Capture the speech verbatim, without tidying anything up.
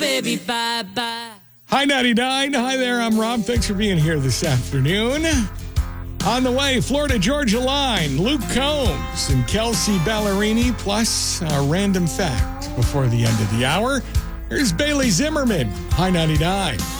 baby, bye-bye. Hi, ninety-nine. Hi there, I'm Rob. Thanks for being here this afternoon. On the way, Florida-Georgia line, Luke Combs and Kelsey Ballerini, plus a random fact before the end of the hour. Here's Bailey Zimmerman. Hi, ninety-nine.